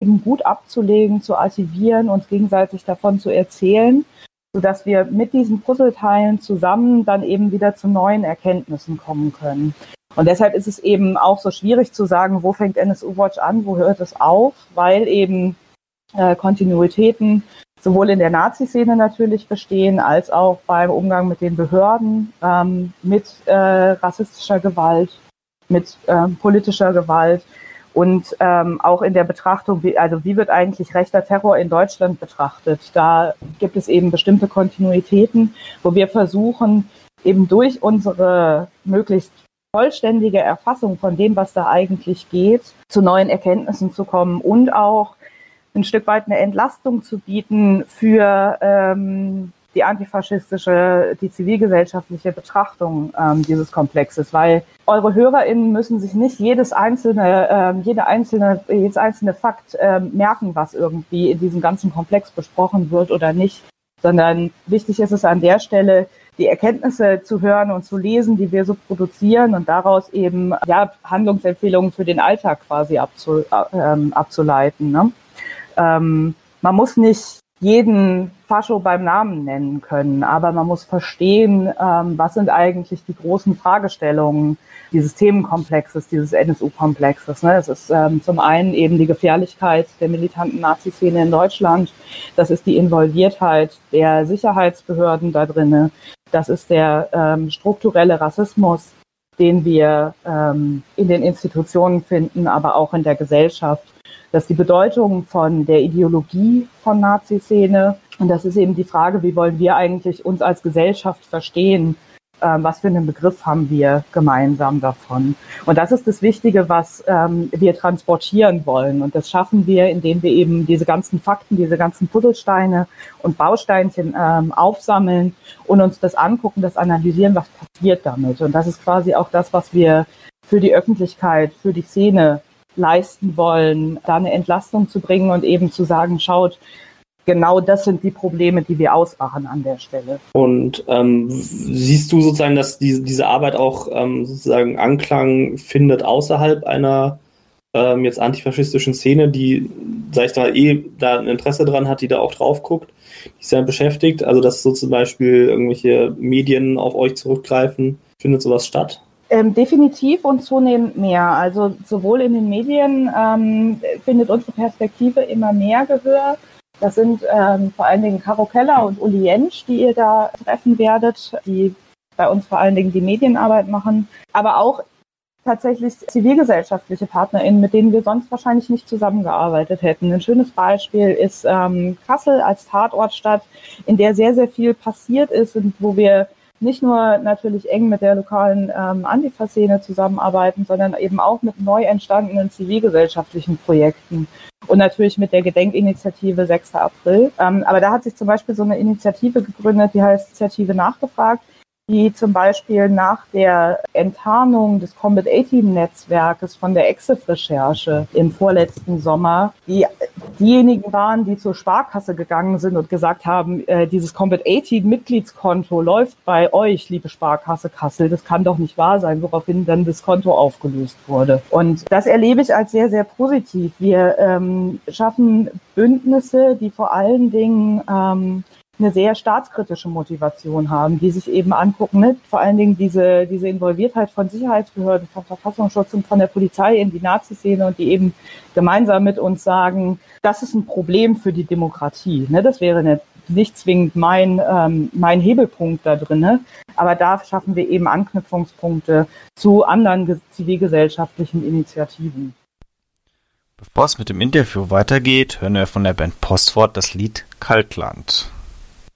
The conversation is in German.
eben gut abzulegen, zu archivieren, uns gegenseitig davon zu erzählen, sodass wir mit diesen Puzzleteilen zusammen dann eben wieder zu neuen Erkenntnissen kommen können. Und deshalb ist es eben auch so schwierig zu sagen, wo fängt NSU Watch an, wo hört es auf, weil eben Kontinuitäten sowohl in der Nazi-Szene natürlich bestehen, als auch beim Umgang mit den Behörden, mit rassistischer Gewalt, mit politischer Gewalt und auch in der Betrachtung, wie wird eigentlich rechter Terror in Deutschland betrachtet. Da gibt es eben bestimmte Kontinuitäten, wo wir versuchen, eben durch unsere möglichst vollständige Erfassung von dem, was da eigentlich geht, zu neuen Erkenntnissen zu kommen und auch ein Stück weit eine Entlastung zu bieten für die antifaschistische, die zivilgesellschaftliche Betrachtung dieses Komplexes, weil eure HörerInnen müssen sich nicht jedes einzelne Fakt merken, was irgendwie in diesem ganzen Komplex besprochen wird oder nicht, sondern wichtig ist es an der Stelle, die Erkenntnisse zu hören und zu lesen, die wir so produzieren und daraus eben Handlungsempfehlungen für den Alltag quasi abzuleiten. Ne? Man muss nicht jeden Fascho beim Namen nennen können, aber man muss verstehen, was sind eigentlich die großen Fragestellungen dieses Themenkomplexes, dieses NSU-Komplexes. Ne? Es ist zum einen eben die Gefährlichkeit der militanten Nazi-Szene in Deutschland, das ist die Involviertheit der Sicherheitsbehörden da drinne, das ist der strukturelle Rassismus, den wir in den Institutionen finden, aber auch in der Gesellschaft. Das ist die Bedeutung von der Ideologie von Nazi-Szene. Und das ist eben die Frage, wie wollen wir eigentlich uns als Gesellschaft verstehen? Was für einen Begriff haben wir gemeinsam davon? Und das ist das Wichtige, was wir transportieren wollen. Und das schaffen wir, indem wir eben diese ganzen Fakten, diese ganzen Puzzlesteine und Bausteinchen aufsammeln und uns das angucken, das analysieren, was passiert damit. Und das ist quasi auch das, was wir für die Öffentlichkeit, für die Szene leisten wollen, da eine Entlastung zu bringen und eben zu sagen, schaut, genau das sind die Probleme, die wir ausmachen an der Stelle. Und siehst du sozusagen, dass diese Arbeit auch sozusagen Anklang findet außerhalb einer jetzt antifaschistischen Szene, die, sag ich mal, da ein Interesse dran hat, die da auch drauf guckt, die sich damit beschäftigt? Also dass so zum Beispiel irgendwelche Medien auf euch zurückgreifen, findet sowas statt? Definitiv und zunehmend mehr. Also sowohl in den Medien findet unsere Perspektive immer mehr Gehör. Das sind vor allen Dingen Caro Keller und Uli Jentsch, die ihr da treffen werdet, die bei uns vor allen Dingen die Medienarbeit machen. Aber auch tatsächlich zivilgesellschaftliche PartnerInnen, mit denen wir sonst wahrscheinlich nicht zusammengearbeitet hätten. Ein schönes Beispiel ist Kassel als Tatortstadt, in der sehr, sehr viel passiert ist und wo wir nicht nur natürlich eng mit der lokalen Antifa-Szene zusammenarbeiten, sondern eben auch mit neu entstandenen zivilgesellschaftlichen Projekten und natürlich mit der Gedenkinitiative 6. April. Aber da hat sich zum Beispiel so eine Initiative gegründet, die heißt Initiative Nachgefragt, die zum Beispiel nach der Enttarnung des Combat A-Team-Netzwerkes von der EXIF-Recherche im vorletzten Sommer, diejenigen waren, die zur Sparkasse gegangen sind und gesagt haben, dieses Combat A-Team-Mitgliedskonto läuft bei euch, liebe Sparkasse Kassel, das kann doch nicht wahr sein, woraufhin dann das Konto aufgelöst wurde. Und das erlebe ich als sehr, sehr positiv. Wir schaffen Bündnisse, die vor allen Dingen eine sehr staatskritische Motivation haben, die sich eben angucken, ne? Vor allen Dingen diese Involviertheit von Sicherheitsbehörden, von Verfassungsschutz und von der Polizei in die Nazi-Szene und die eben gemeinsam mit uns sagen, das ist ein Problem für die Demokratie. Ne? Das wäre nicht zwingend mein Hebelpunkt da drin, ne? Aber da schaffen wir eben Anknüpfungspunkte zu anderen zivilgesellschaftlichen Initiativen. Bevor es mit dem Interview weitergeht, hören wir von der Band Postwort das Lied Kaltland.